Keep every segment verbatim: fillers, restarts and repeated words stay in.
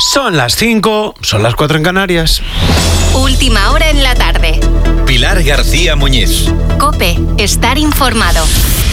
Son las cinco, son las cuatro en Canarias. Última hora en la tarde. Pilar García Muñiz. COPE, estar informado.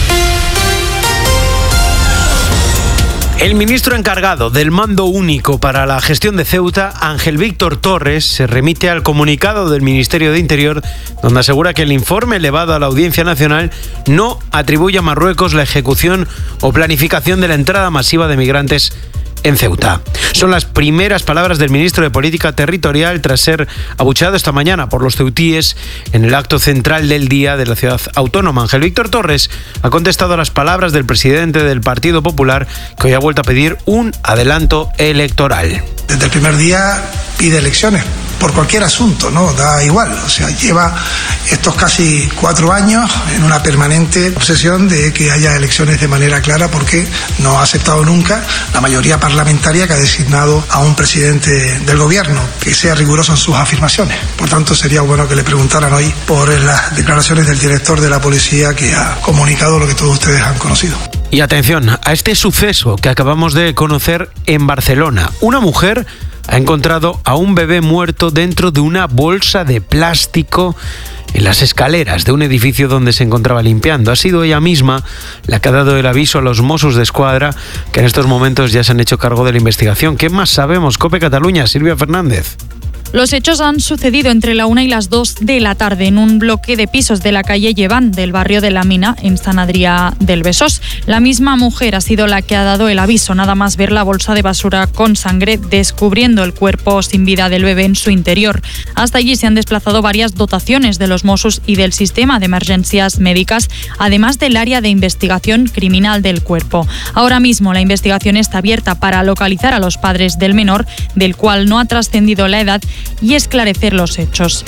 El ministro encargado del mando único para la gestión de Ceuta, Ángel Víctor Torres, se remite al comunicado del Ministerio de Interior, donde asegura que el informe elevado a la Audiencia Nacional no atribuye a Marruecos la ejecución o planificación de la entrada masiva de migrantes en Ceuta. Son las primeras palabras del ministro de Política Territorial tras ser abucheado esta mañana por los ceutíes en el acto central del día de la ciudad autónoma. Ángel Víctor Torres ha contestado a las palabras del presidente del Partido Popular, que hoy ha vuelto a pedir un adelanto electoral. Desde el primer día pide elecciones por cualquier asunto, ¿no? Da igual, o sea, lleva estos casi cuatro años en una permanente obsesión de que haya elecciones de manera clara, porque no ha aceptado nunca la mayoría parlamentaria que ha designado a un presidente del gobierno que sea riguroso en sus afirmaciones. Por tanto, sería bueno que le preguntaran hoy por las declaraciones del director de la policía, que ha comunicado lo que todos ustedes han conocido. Y atención a este suceso que acabamos de conocer en Barcelona. Una mujer ha encontrado a un bebé muerto dentro de una bolsa de plástico en las escaleras de un edificio donde se encontraba limpiando. Ha sido ella misma la que ha dado el aviso a los Mossos d'Esquadra, que en estos momentos ya se han hecho cargo de la investigación. ¿Qué más sabemos? COPE Cataluña, Silvia Fernández. Los hechos han sucedido entre la una y las dos de la tarde en un bloque de pisos de la calle Lleván del barrio de La Mina, en San Adrià del Besós. La misma mujer ha sido la que ha dado el aviso, nada más ver la bolsa de basura con sangre, descubriendo el cuerpo sin vida del bebé en su interior. Hasta allí se han desplazado varias dotaciones de los Mossos y del sistema de emergencias médicas, además del área de investigación criminal del cuerpo. Ahora mismo la investigación está abierta para localizar a los padres del menor, del cual no ha trascendido la edad, y esclarecer los hechos.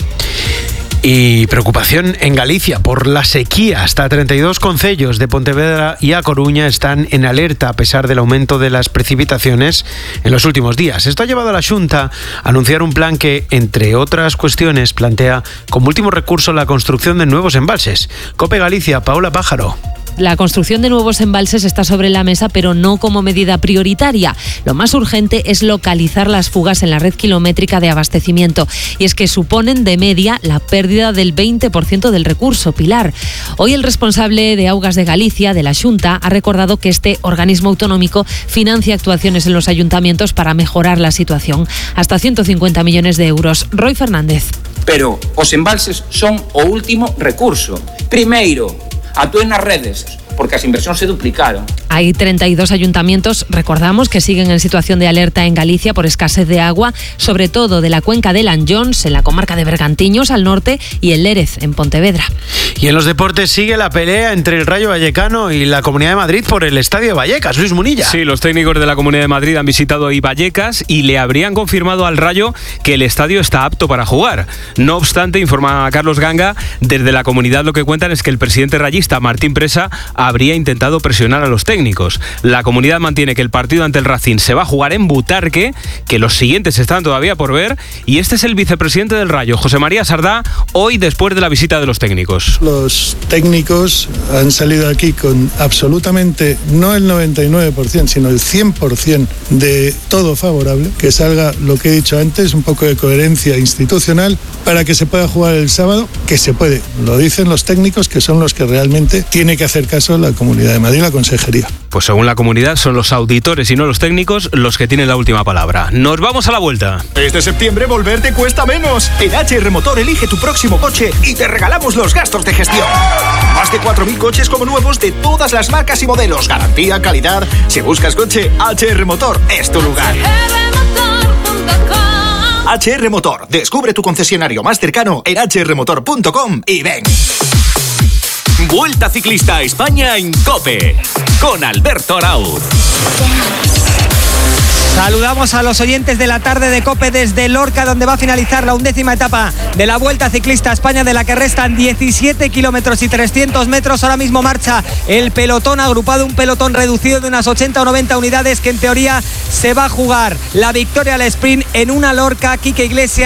Y preocupación en Galicia por la sequía. Hasta treinta y dos concellos de Pontevedra y A Coruña están en alerta a pesar del aumento de las precipitaciones en los últimos días. Esto ha llevado a la Xunta a anunciar un plan que, entre otras cuestiones, plantea como último recurso la construcción de nuevos embalses. COPE Galicia, Paola Pájaro. La construcción de nuevos embalses está sobre la mesa, pero no como medida prioritaria. Lo más urgente es localizar las fugas en la red kilométrica de abastecimiento. Y es que suponen de media la pérdida del veinte por ciento del recurso. Pilar, hoy el responsable de Augas de Galicia, de la Xunta, ha recordado que este organismo autonómico financia actuaciones en los ayuntamientos para mejorar la situación. Hasta ciento cincuenta millones de euros. Roy Fernández. Pero os embalses son o último recurso. Primeiro, actúen nas redes, porque as inversións se duplicaron. Hay treinta y dos ayuntamientos, recordamos, que siguen en situación de alerta en Galicia por escasez de agua, sobre todo de la cuenca de Lanllóns, en la comarca de Bergantiños, al norte, y el Lérez, en Pontevedra. Y en los deportes sigue la pelea entre el Rayo Vallecano y la Comunidad de Madrid por el Estadio de Vallecas. Luis Munilla. Sí, los técnicos de la Comunidad de Madrid han visitado hoy Vallecas y le habrían confirmado al Rayo que el estadio está apto para jugar. No obstante, informa Carlos Ganga, desde la comunidad lo que cuentan es que el presidente rayista, Martín Presa, habría intentado presionar a los técnicos. La comunidad mantiene que el partido ante el Racing se va a jugar en Butarque, que los siguientes están todavía por ver, y este es el vicepresidente del Rayo, José María Sardá, hoy después de la visita de los técnicos. Los técnicos han salido aquí con absolutamente, no el noventa y nueve por ciento, sino el cien por ciento de todo favorable, que salga lo que he dicho antes, un poco de coherencia institucional para que se pueda jugar el sábado, que se puede, lo dicen los técnicos, que son los que realmente tiene que hacer caso la Comunidad de Madrid, la Consejería. Pues según la comunidad son los auditores y no los técnicos los que tienen la última palabra. Nos vamos a la vuelta. Este septiembre volver te cuesta menos. En H R Motor elige tu próximo coche y te regalamos los gastos de gestión. Más de cuatro mil coches como nuevos de todas las marcas y modelos. Garantía, calidad. Si buscas coche, H R Motor es tu lugar. H R Motor. Descubre tu concesionario más cercano en h r motor punto com y ven. Vuelta Ciclista a España en COPE con Alberto Arauz. Saludamos a los oyentes de la tarde de COPE desde Lorca, donde va a finalizar la undécima etapa de la Vuelta Ciclista a España, de la que restan diecisiete kilómetros y trescientos metros. Ahora mismo marcha el pelotón agrupado, un pelotón reducido de unas ochenta o noventa unidades, que en teoría se va a jugar la victoria al sprint en una Lorca. Quique Iglesias